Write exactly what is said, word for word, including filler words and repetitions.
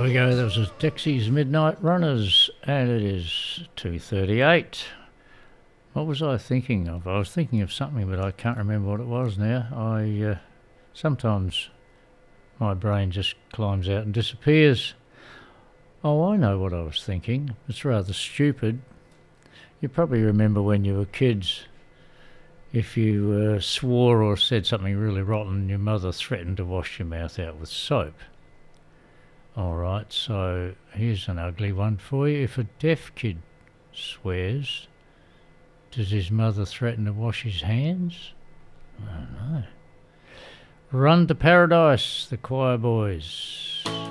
we go. That was Dexy's Midnight Runners, and it is two thirty-eight. What was I thinking of? I was thinking of something, but I can't remember what it was now. I uh, sometimes my brain just climbs out and disappears. Oh, I know what I was thinking. It's rather stupid. You probably remember when you were kids, if you uh, swore or said something really rotten, your mother threatened to wash your mouth out with soap. All right, so here's an ugly one for you. If a deaf kid swears, does his mother threaten to wash his hands? I don't know. Run to Paradise, the Choir Boys.